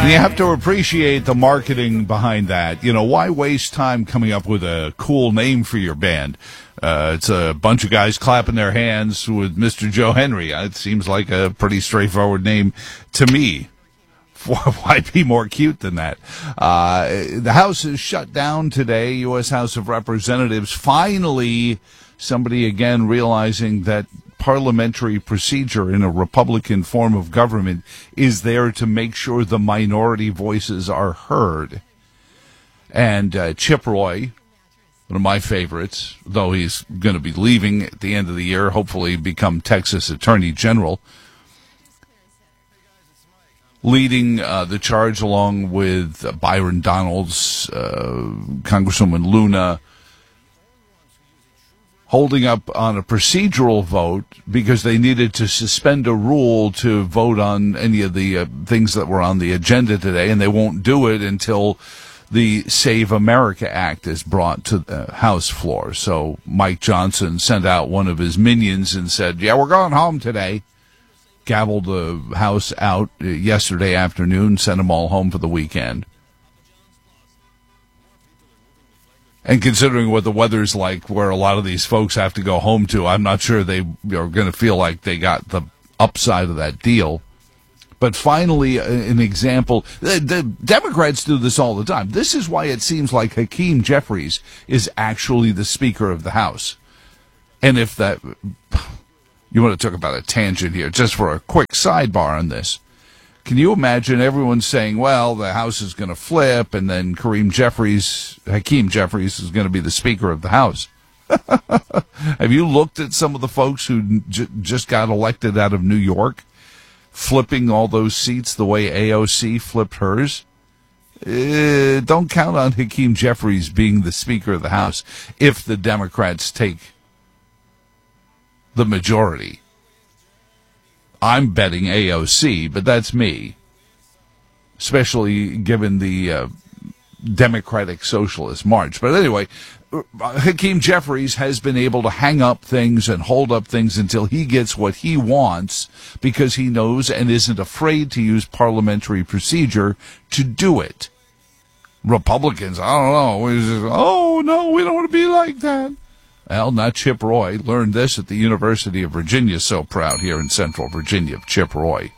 And you have to appreciate the marketing behind that. You know, why waste time coming up with a cool name for your band? It's a bunch of guys clapping their hands with Mr. Joe Henry. It seems like a pretty straightforward name to me. Why be more cute than that? The House is shut down today, U.S. House of Representatives. Finally, somebody again realizing that parliamentary procedure in a Republican form of government is there to make sure the minority voices are heard. And Chip Roy, one of my favorites, though he's going to be leaving at the end of the year, hopefully become Texas Attorney General, leading the charge along with Byron Donalds, Congresswoman Luna, holding up on a procedural vote because they needed to suspend a rule to vote on any of the things that were on the agenda today, and they won't do it until the Save America Act is brought to the House floor. So Mike Johnson sent out one of his minions and said, yeah, we're going home today. Gavelled the House out yesterday afternoon, sent them all home for the weekend. And considering what the weather's like where a lot of these folks have to go home to, I'm not sure they are going to feel like they got the upside of that deal. But finally, an example, the Democrats do this all the time. This is why it seems like Hakeem Jeffries is actually the Speaker of the House. And if that, you want to talk about a tangent here, just for a quick sidebar on this. Can you imagine everyone saying, well, the House is going to flip, and then Hakeem Jeffries is going to be the Speaker of the House? Have you looked at some of the folks who just got elected out of New York, flipping all those seats the way AOC flipped hers? Don't count on Hakeem Jeffries being the Speaker of the House if the Democrats take the majority. I'm betting AOC, but that's me, especially given the Democratic Socialist March. But anyway, Hakeem Jeffries has been able to hang up things and hold up things until he gets what he wants because he knows and isn't afraid to use parliamentary procedure to do it. Republicans, I don't know, oh, no, we don't want to be like that. Well, not Chip Roy. Learned this at the University of Virginia. So proud here in Central Virginia of Chip Roy.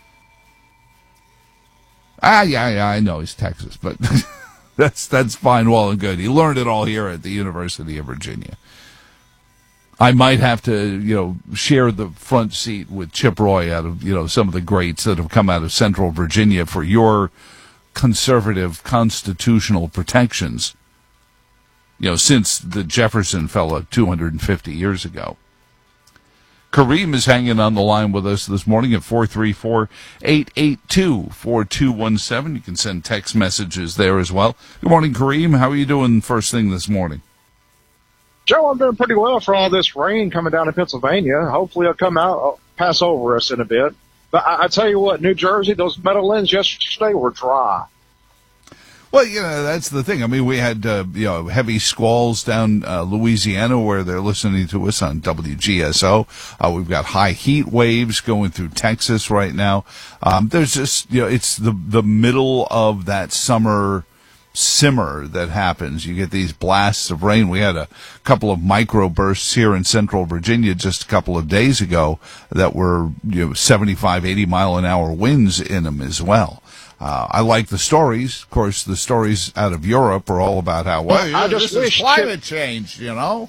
Yeah, I know he's Texas, but that's fine, well and good. He learned it all here at the University of Virginia. I might have to, share the front seat with Chip Roy out of, some of the greats that have come out of Central Virginia for your conservative constitutional protections. Since the Jefferson fella 250 years ago. Kareem is hanging on the line with us this morning at 434-882-4217. You can send text messages there as well. Good morning, Kareem. How are you doing first thing this morning? Joe, I'm doing pretty well for all this rain coming down in Pennsylvania. Hopefully it'll come out, pass over us in a bit. But I tell you what, New Jersey, those Meadowlands yesterday were dry. Well, that's the thing. I mean, we had, heavy squalls down Louisiana where they're listening to us on WGSO. We've got high heat waves going through Texas right now. There's just, it's the middle of that summer simmer that happens. You get these blasts of rain. We had a couple of microbursts here in Central Virginia just a couple of days ago that were, 75, 80 mile an hour winds in them as well. I like the stories. Of course, the stories out of Europe are all about how, this is climate change, And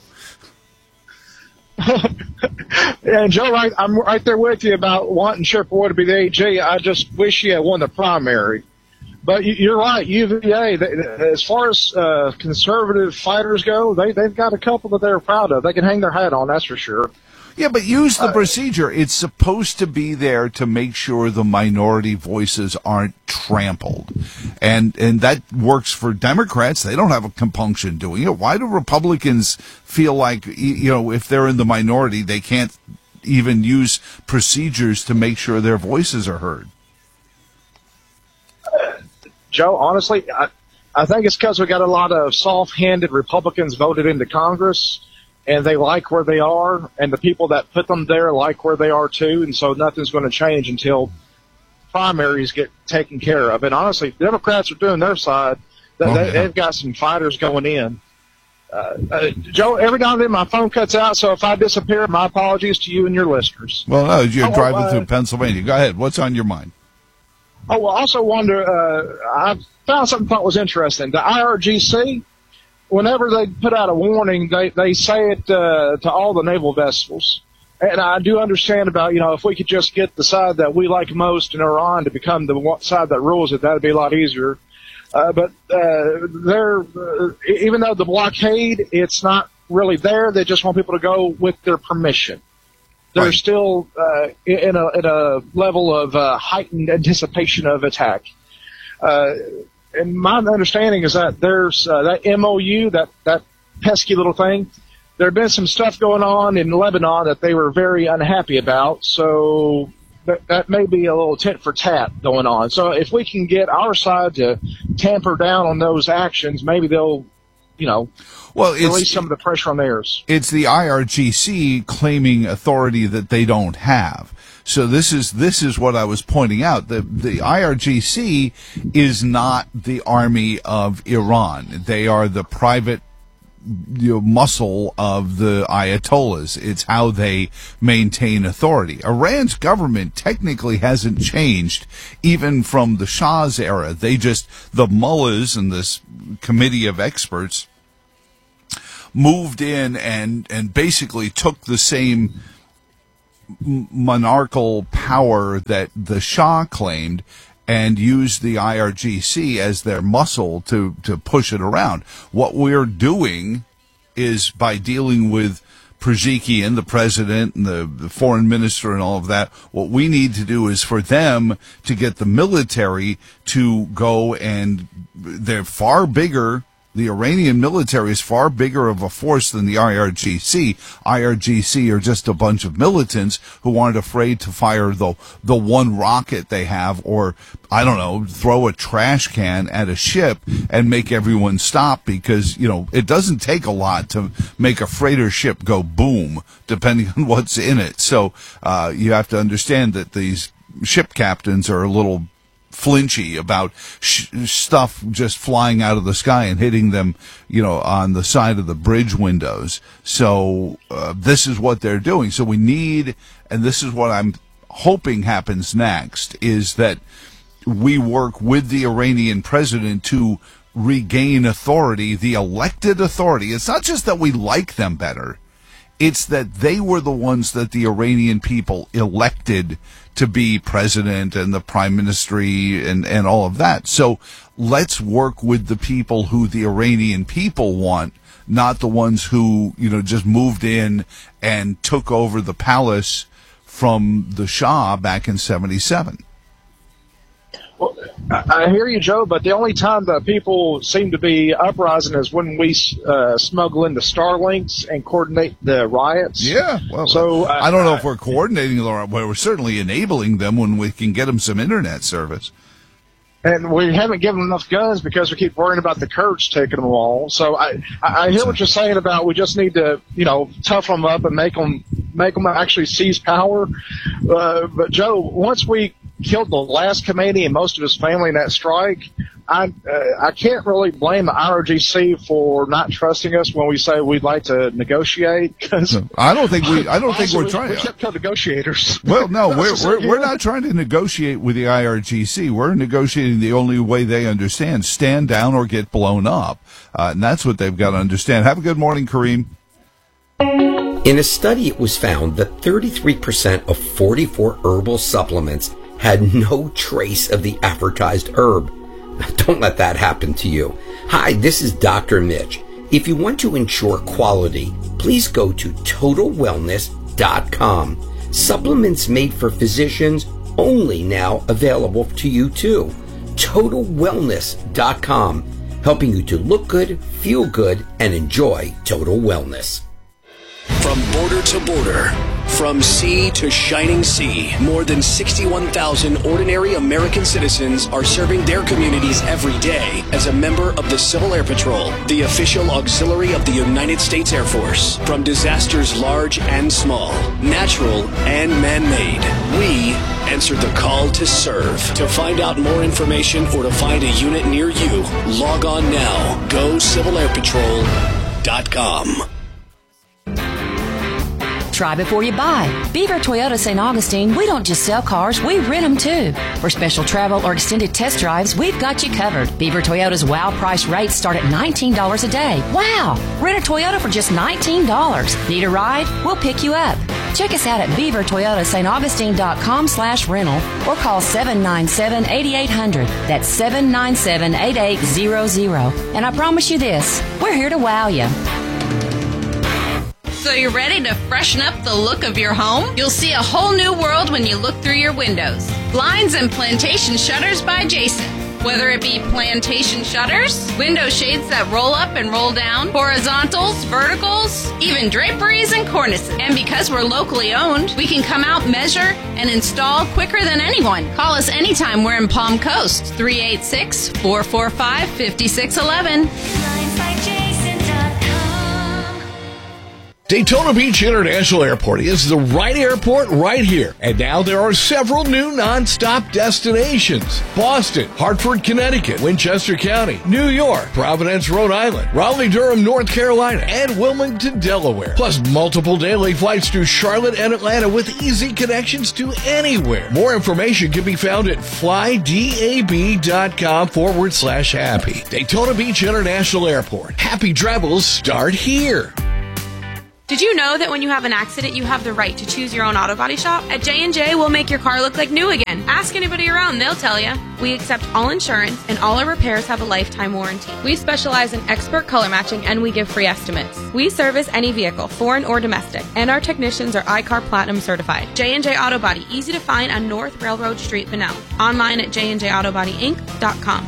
Joe, I'm right there with you about wanting Chip Roy to be the AG. I just wish he had won the primary. But you're right, UVA, as far as conservative fighters go, they've got a couple that they're proud of. They can hang their hat on, that's for sure. Yeah, but use the procedure. It's supposed to be there to make sure the minority voices aren't trampled. And that works for Democrats. They don't have a compunction doing it. Why do Republicans feel like, if they're in the minority, they can't even use procedures to make sure their voices are heard? Joe, honestly, I think it's because we got a lot of soft-handed Republicans voted into Congress. And they like where they are, and the people that put them there like where they are too, and so nothing's going to change until primaries get taken care of. And honestly, Democrats are doing their side. They've got some fighters going in. Joe, every now and then my phone cuts out, so if I disappear, my apologies to you and your listeners. Well, no, you're driving through Pennsylvania. Go ahead. What's on your mind? Oh, well, I also wonder, I found something I thought was interesting. The IRGC, whenever they put out a warning, they say it to all the naval vessels. And I do understand about, if we could just get the side that we like most in Iran to become the side that rules it, that would be a lot easier. But even though the blockade, it's not really there. They just want people to go with their permission. They're still in a level of heightened anticipation of attack. And my understanding is that there's that MOU, that pesky little thing. There had been some stuff going on in Lebanon that they were very unhappy about. So that may be a little tit for tat going on. So if we can get our side to tamper down on those actions, maybe they'll, release some of the pressure on theirs. It's the IRGC claiming authority that they don't have. So this is what I was pointing out. The IRGC is not the army of Iran. They are the private muscle of the Ayatollahs. It's how they maintain authority. Iran's government technically hasn't changed even from the Shah's era. The mullahs and this committee of experts moved in and basically took the same monarchical power that the Shah claimed and use the IRGC as their muscle to push it around. What we're doing is, by dealing with Pezeshkian, the president, and the foreign minister and all of that, what we need to do is for them to get the military to go, and they're far bigger. The Iranian military is far bigger of a force than the IRGC. IRGC are just a bunch of militants who aren't afraid to fire the one rocket they have, or, I don't know, throw a trash can at a ship and make everyone stop, because, it doesn't take a lot to make a freighter ship go boom, depending on what's in it. So, you have to understand that these ship captains are a little flinchy about stuff just flying out of the sky and hitting them, on the side of the bridge windows. So this is what they're doing. So we need, and this is what I'm hoping happens next, is that we work with the Iranian president to regain authority, the elected authority. It's not just that we like them better. It's that they were the ones that the Iranian people elected to be president and the prime minister and all of that. So let's work with the people who the Iranian people want, not the ones who, just moved in and took over the palace from the Shah back in 1977. Well, I hear you, Joe, but the only time that people seem to be uprising is when we smuggle in the Starlinks and coordinate the riots. Yeah, well, so I don't know if we're coordinating the riot, but we're certainly enabling them when we can get them some internet service. And we haven't given them enough guns because we keep worrying about the Kurds taking them all. So I hear what you're saying about we just need to, toughen them up and make them actually seize power. But Joe, once we killed the last Khomeini and most of his family in that strike, I can't really blame the IRGC for not trusting us when we say we'd like to negotiate. Cause I don't think we're trying. We should become negotiators. Well, no, we're not trying to negotiate with the IRGC. We're negotiating the only way they understand: stand down or get blown up, and that's what they've got to understand. Have a good morning, Kareem. In a study, it was found that 33% of 44 herbal supplements had no trace of the advertised herb. Don't let that happen to you. Hi, this is Dr. Mitch. If you want to ensure quality, please go to TotalWellness.com. Supplements made for physicians, only now available to you too. TotalWellness.com, helping you to look good, feel good, and enjoy total wellness. From border to border, from sea to shining sea, more than 61,000 ordinary American citizens are serving their communities every day as a member of the Civil Air Patrol, the official auxiliary of the United States Air Force. From disasters large and small, natural and man-made, we answered the call to serve. To find out more information or to find a unit near you, log on now. GoCivilAirPatrol.com. Try before you buy. Beaver Toyota St. Augustine, we don't just sell cars, we rent them too. For special travel or extended test drives, we've got you covered. Beaver Toyota's wow price rates start at $19 a day. Wow! Rent a Toyota for just $19. Need a ride? We'll pick you up. Check us out at beavertoyotastaugustine.com/rental or call 797-8800. That's 797-8800. And I promise you this, we're here to wow you. So you're ready to freshen up the look of your home? You'll see a whole new world when you look through your windows. Blinds and Plantation Shutters by Jason. Whether it be plantation shutters, window shades that roll up and roll down, horizontals, verticals, even draperies and cornices. And because we're locally owned, we can come out, measure, and install quicker than anyone. Call us anytime we're in Palm Coast, 386-445-5611. Daytona Beach International Airport is the right airport right here. And now there are several new non-stop destinations. Boston, Hartford, Connecticut, Winchester County, New York, Providence, Rhode Island, Raleigh-Durham, North Carolina, and Wilmington, Delaware. Plus multiple daily flights to Charlotte and Atlanta with easy connections to anywhere. More information can be found at flydab.com/happy. Daytona Beach International Airport. Happy travels start here. Did you know that when you have an accident, you have the right to choose your own auto body shop? At J&J, we'll make your car look like new again. Ask anybody around, they'll tell you. We accept all insurance, and all our repairs have a lifetime warranty. We specialize in expert color matching, and we give free estimates. We service any vehicle, foreign or domestic, and our technicians are iCar Platinum certified. J&J Auto Body, easy to find on North Railroad Street, Bunnell. Online at jnjautobodyinc.com,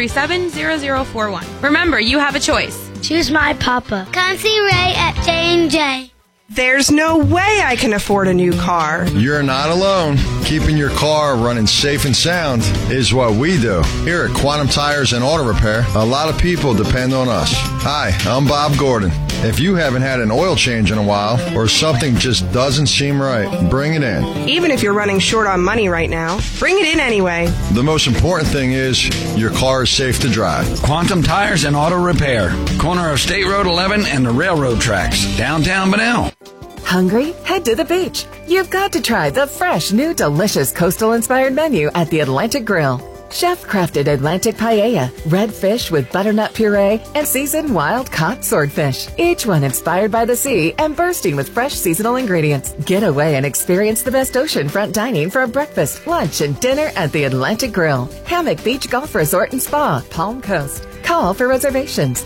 437-0041. Remember, you have a choice. Choose my papa. Come see Ray at J&J. There's no way I can afford a new car. You're not alone. Keeping your car running safe and sound is what we do. Here at Quantum Tires and Auto Repair, a lot of people depend on us. Hi, I'm Bob Gordon. If you haven't had an oil change in a while or something just doesn't seem right, bring it in. Even if you're running short on money right now, bring it in anyway. The most important thing is your car is safe to drive. Quantum Tires and Auto Repair, corner of State Road 11 and the railroad tracks, downtown Bunnell. Hungry? Head to the beach. You've got to try the fresh, new, delicious coastal-inspired menu at the Atlantic Grill. Chef-crafted Atlantic paella, red fish with butternut puree, and seasoned wild-caught swordfish. Each one inspired by the sea and bursting with fresh seasonal ingredients. Get away and experience the best oceanfront dining for a breakfast, lunch, and dinner at the Atlantic Grill. Hammock Beach Golf Resort and Spa, Palm Coast. Call for reservations,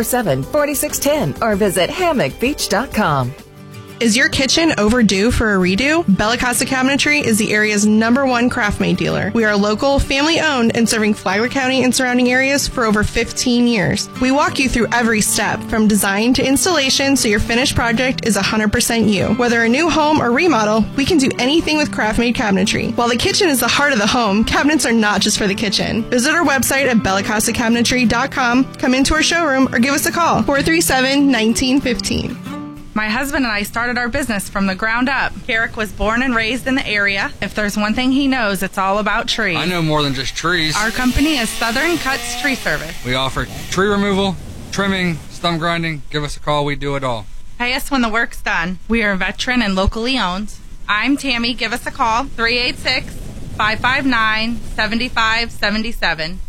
447-4610, or visit hammockbeach.com. Is your kitchen overdue for a redo? Bella Casa Cabinetry is the area's #1 craft-made dealer. We are local, family-owned, and serving Flagler County and surrounding areas for over 15 years. We walk you through every step, from design to installation, so your finished project is 100% you. Whether a new home or remodel, we can do anything with craft-made cabinetry. While the kitchen is the heart of the home, cabinets are not just for the kitchen. Visit our website at bellacasacabinetry.com, come into our showroom, or give us a call, 437-1915. My husband and I started our business from the ground up. Carrick was born and raised in the area. If there's one thing he knows, it's all about trees. I know more than just trees. Our company is Southern Cuts Tree Service. We offer tree removal, trimming, stump grinding. Give us a call. We do it all. Pay us when the work's done. We are veteran and locally owned. I'm Tammy. Give us a call, 386-559-7577.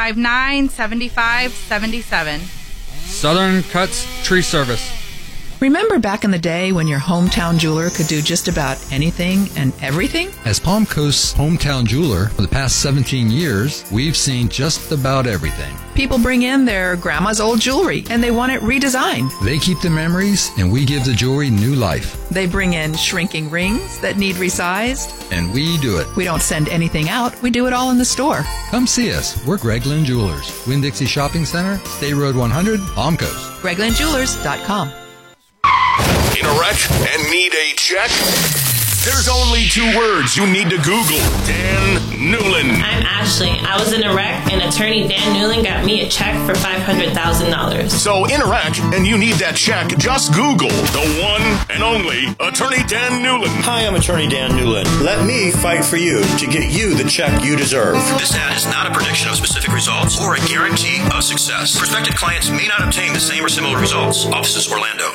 559-7577. Southern Cuts Tree Service. Remember back in the day when your hometown jeweler could do just about anything and everything? As Palm Coast's hometown jeweler for the past 17 years, we've seen just about everything. People bring in their grandma's old jewelry and they want it redesigned. They keep the memories and we give the jewelry new life. They bring in shrinking rings that need resized. And we do it. We don't send anything out. We do it all in the store. Come see us. We're Gregland Jewelers. Winn-Dixie Shopping Center, State Road 100, Palm Coast. GreglandJewelers.com. In a wreck and need a check? There's only 2 words you need to Google. Dan Newlin. I'm Ashley. I was in a wreck, and attorney Dan Newlin got me a check for $500,000. So in a wreck and you need that check, just Google the one and only attorney Dan Newlin. Hi, I'm attorney Dan Newlin. Let me fight for you to get you the check you deserve. This ad is not a prediction of specific results or a guarantee of success. Prospective clients may not obtain the same or similar results. Offices Orlando.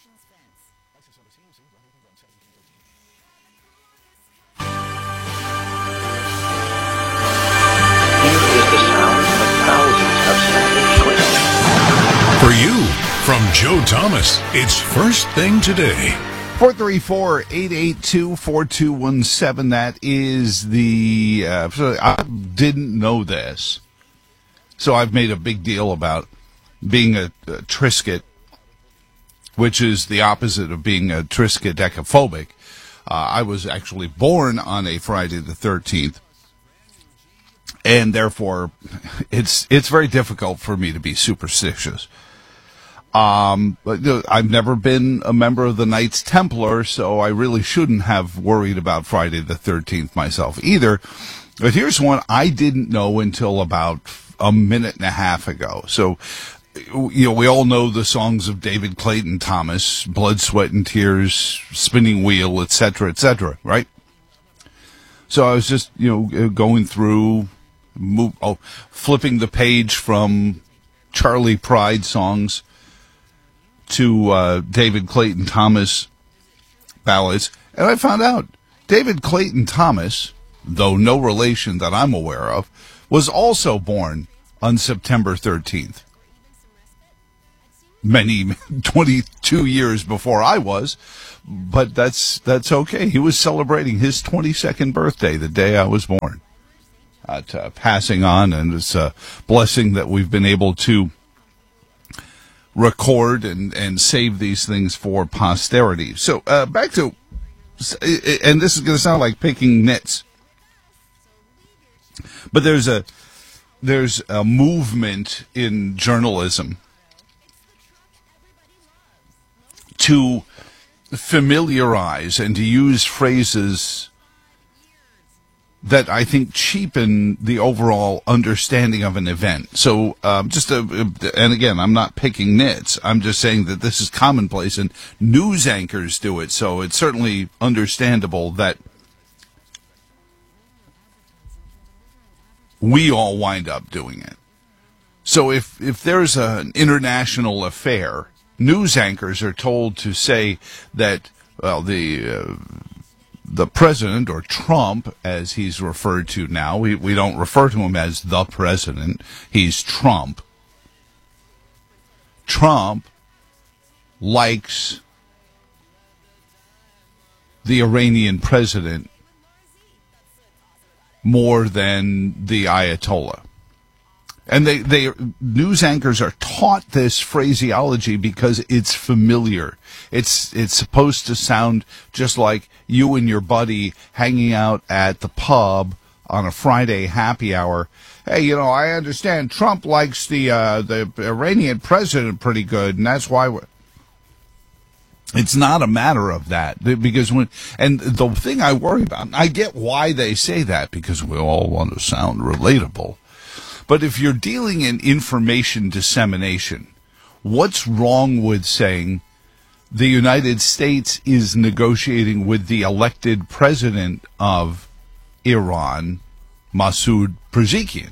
For you, from Joe Thomas, it's First Thing Today. 434-882-4217. That is the... I didn't know this. So I've made a big deal about being a Trisket, which is the opposite of being a Triskaidekaphobic. I was actually born on a Friday the 13th. And therefore, it's very difficult for me to be superstitious. But I've never been a member of the Knights Templar, so I really shouldn't have worried about Friday the 13th myself either. But here's one I didn't know until about a minute and a half ago. So, we all know the songs of David Clayton Thomas, Blood, Sweat, and Tears, Spinning Wheel, etc., right? So I was just, going through, flipping the page from Charlie Pride songs to David Clayton Thomas ballads, and I found out David Clayton Thomas, though no relation that I'm aware of, was also born on September 13th. 22 years before I was, but that's okay. He was celebrating his 22nd birthday the day I was born. Passing on, and it's a blessing that we've been able to record and save these things for posterity. So back to, and this is going to sound like picking nits, but there's a movement in journalism to familiarize and to use phrases that I think cheapen the overall understanding of an event. So, and again, I'm not picking nits. I'm just saying that this is commonplace, and news anchors do it. So it's certainly understandable that we all wind up doing it. So if there's an international affair, news anchors are told to say that, well, the president, or Trump, as he's referred to now, we don't refer to him as the president, he's Trump. Trump likes the Iranian president more than the Ayatollah. And they news anchors are taught this phraseology because it's familiar. It's supposed to sound just like you and your buddy hanging out at the pub on a Friday happy hour. Hey, I understand Trump likes the Iranian president pretty good, and that's why it's not a matter of that. Because and the thing I worry about, I get why they say that, because we all want to sound relatable. But if you're dealing in information dissemination, what's wrong with saying the United States is negotiating with the elected president of Iran, Masoud Pezeshkian?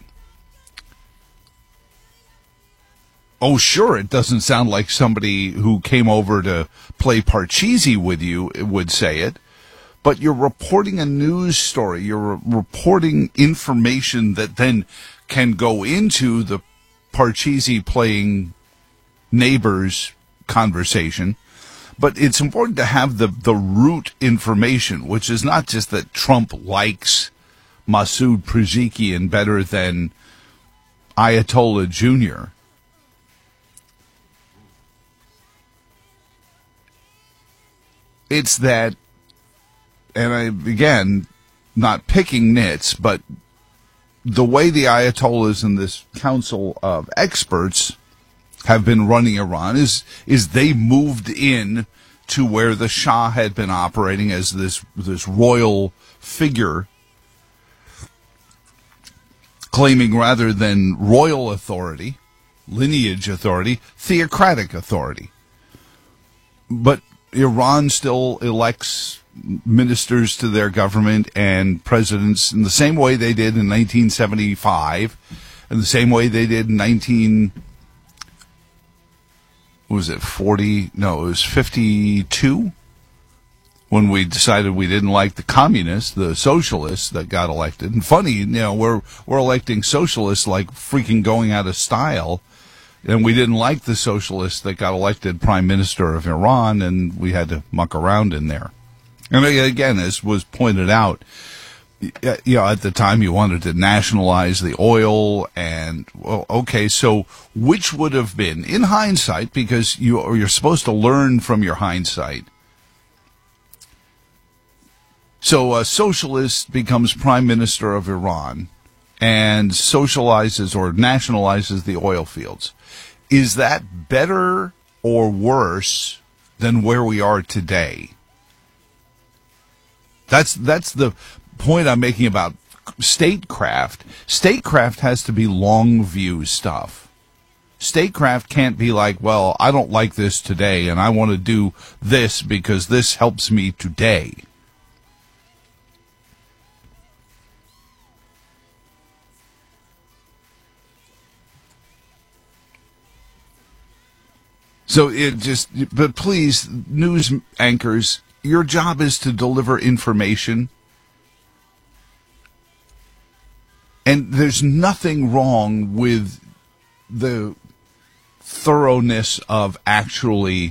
Oh, sure, it doesn't sound like somebody who came over to play Parcheesi with you would say it, but you're reporting a news story. You're reporting information that then can go into the Parcheesi playing neighbors conversation. But it's important to have the root information, which is not just that Trump likes Masoud Pezeshkian better than Ayatollah Jr. It's that, and again, not picking nits, but the way the Ayatollahs and this council of experts have been running Iran is they moved in to where the Shah had been operating as this royal figure, claiming rather than royal authority, lineage authority, theocratic authority. But Iran still elects ministers to their government and presidents in the same way they did in 1975, and the same way they did in 52? When we decided we didn't like the communists, the socialists that got elected. And funny, we're electing socialists like freaking going out of style. And we didn't like the socialists that got elected prime minister of Iran, and we had to muck around in there. And again, as was pointed out, at the time you wanted to nationalize the oil, and well, okay, so which would have been, in hindsight, because you're supposed to learn from your hindsight. So a socialist becomes prime minister of Iran and socializes or nationalizes the oil fields. Is that better or worse than where we are today? That's the point I'm making about statecraft. Statecraft has to be long view stuff. Statecraft can't be like, well, I don't like this today and I want to do this because this helps me today. So but please, news anchors, your job is to deliver information. And there's nothing wrong with the thoroughness of actually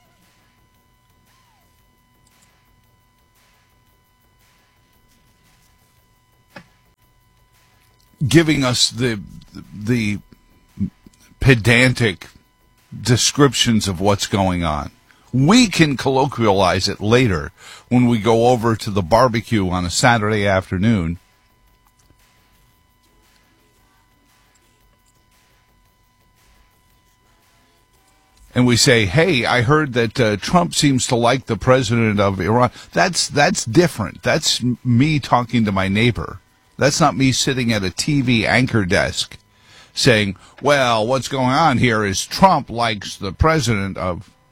giving us the pedantic descriptions of what's going on. We can colloquialize it later when we go over to the barbecue on a Saturday afternoon. And we say, hey, I heard that Trump seems to like the president of Iran. That's different. That's me talking to my neighbor. That's not me sitting at a TV anchor desk saying, well, what's going on here is Trump likes the president of